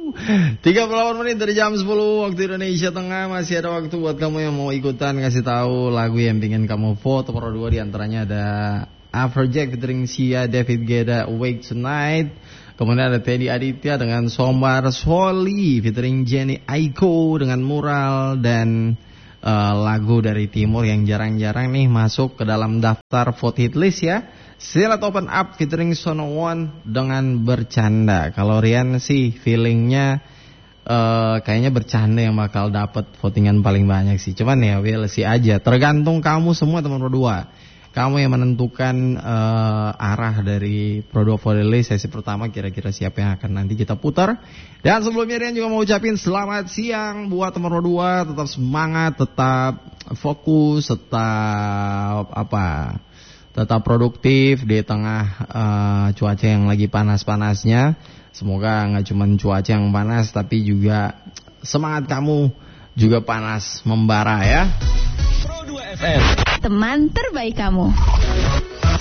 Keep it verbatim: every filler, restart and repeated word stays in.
tiga puluh delapan menit dari jam sepuluh waktu Indonesia Tengah. Masih ada waktu buat kamu yang mau ikutan kasih tahu lagu yang pengen kamu vote. Nomor dua di antaranya ada Afrojack featuring Sia, David Guetta, Awake Tonight. Kemudian ada Teddy Aditya dengan Sombar Soli featuring Jenny Aiko dengan Mural. Dan uh, lagu dari Timur yang jarang-jarang nih masuk ke dalam daftar vote hit list ya, Silat Open Up featuring Sono One dengan Bercanda. Kalau Rian sih feelingnya uh, kayaknya Bercanda yang bakal dapat votingan paling banyak sih. Cuman ya we'll see aja. Tergantung kamu semua teman berdua. Kamu yang menentukan uh, arah dari Pro dua Vote List sesi pertama, kira-kira siapa yang akan nanti kita putar. Dan sebelumnya Rian juga mau ucapin selamat siang buat teman berdua. Tetap semangat, tetap fokus, tetap apa? Tetap produktif di tengah uh, cuaca yang lagi panas-panasnya. Semoga nggak cuma cuaca yang panas, tapi juga semangat kamu juga panas membara ya. Pro dua F M, teman terbaik kamu.